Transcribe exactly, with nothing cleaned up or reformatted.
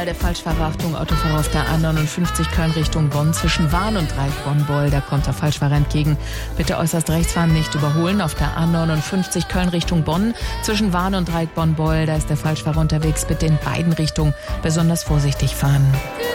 Signal der Falschfahrer. Achtung, Autofahrer auf der A neunundfünfzig Köln Richtung Bonn zwischen Wahn und Dreieck-Bonn-Beul. Da kommt der Falschfahrer entgegen. Bitte äußerst rechts fahren, nicht überholen. Auf der A neunundfünfzig Köln Richtung Bonn zwischen Wahn und Dreieck-Bonn-Beul. Da ist der Falschfahrer unterwegs. Bitte in beiden Richtungen besonders vorsichtig fahren.